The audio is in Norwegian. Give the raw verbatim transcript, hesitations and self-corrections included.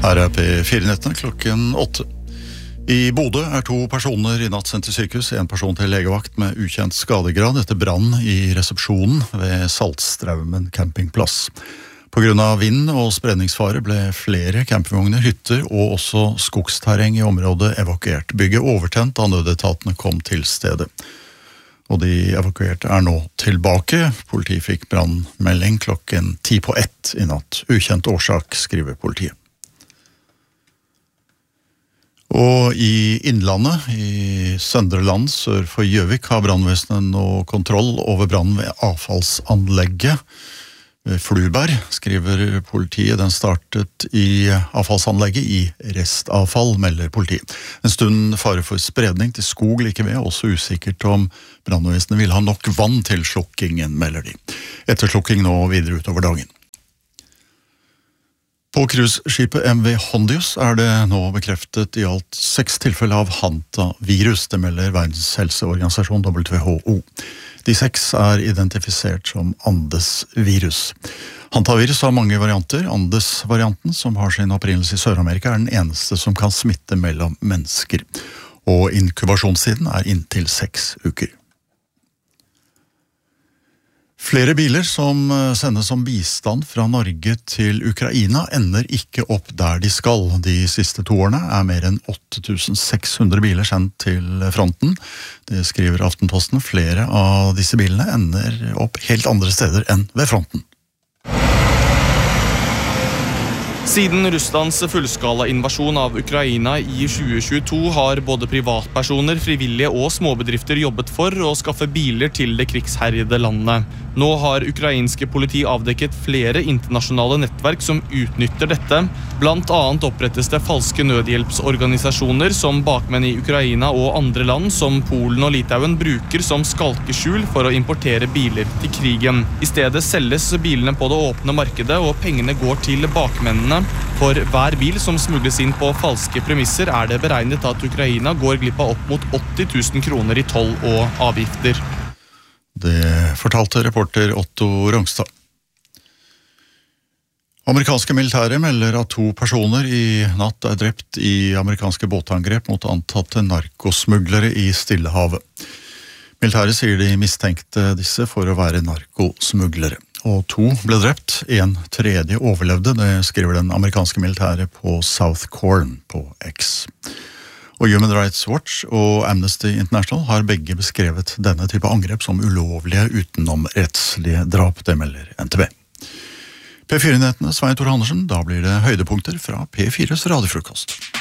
Her er P fire-nettene klokken åtte. I Bodø er to personer i natt sendt til sykehus, en person til legevakt med ukjent skadegrad etter brann i resepsjonen ved Saltstraumen campingplass. På grunn av vind og spredningsfare ble flere campingvogner, hytter og også skogsterreng i området evakuert. Bygget overtent da nødetatene kom til stedet. Og de evakuerte er nå tilbake. Politiet fikk brannmelding klokken ti på ett i natt. Ukjent årsak, skriver politiet. Og i Innlandet, i Søndre Land, sør for Gjøvik, har brannvesenet nå kontroll over brannen ved avfallsanlegget ved Fluberg, skriver politiet. Den startet i avfallsanlegget i restavfall, melder politiet. En stund fare for spredning til skog like ved, også usikkert om brannvesenet vil ha nok vann til slukkingen, melder de. Etterslukking nå videre utover dagen. På cruiseskipet M V Hondius er det nå bekreftet i alt seks tilfeller av Hanta-virus, det melder Verdens helseorganisasjon W H O. De seks er identifisert som Andes-virus. Hanta-virus har mange varianter. Andes-varianten, som har sin opprinnelse i Sør-Amerika, er den eneste som kan smitte mellom mennesker. Og inkubasjonstiden er inntil seks uker. Flere biler som sendes som bistand fra Norge til Ukraina ender ikke opp der de skal. De siste to årene er mer enn åtte tusen seks hundre biler sendt til fronten. Det skriver Aftenposten. Flere av disse bilene ender opp helt andre steder enn ved fronten. Siden Russlands fullskala invasjon av Ukraina i tjue tjueto har både privatpersoner, frivillige og småbedrifter jobbet for å skaffe biler til det krigsherjede landet. Nå har ukrainske politi avdekket flere internasjonale nettverk som utnytter dette. Blant annet opprettes det falske nødhjelpsorganisasjoner som bakmenn i Ukraina og andre land som Polen og Litauen bruker som skalkeskjul for å importere biler til krigen. I stedet selges bilene på det åpne markedet, og pengene går til bakmennene. For hver bil som smugles inn på falske premisser er det beregnet at Ukraina går glipp av opp mot åtti tusen kroner i toll og avgifter. Det fortalte reporter Otto Rongstad. Amerikanske militære melder at to personer i natt er drept i amerikanske båtangrep mot antatte narkosmuglere i Stillehavet. Militære sier de mistenkte disse for å være narkosmuglere. Og to ble drept, en tredje overlevde, det skriver den amerikanske militære på South Corn på X. Og Human Rights Watch og Amnesty International har begge beskrevet denne type angrep som ulovlige utenomrettslige drap, det melder N T B. P fire-nettene, Svein Tore Andersen, da blir det høydepunkter fra P fires radiofrokost.